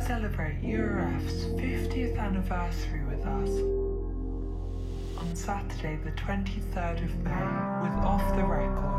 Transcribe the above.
celebrate Eurof's 50th anniversary with us on Saturday the 23rd of May with Off the Record.